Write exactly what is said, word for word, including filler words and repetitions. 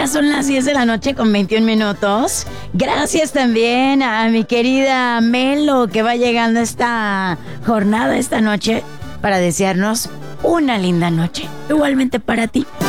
Ya son las diez de la noche con veintiún minutos. Gracias también a mi querida Melo que va llegando esta jornada, esta noche, para desearnos una linda noche. Igualmente para ti.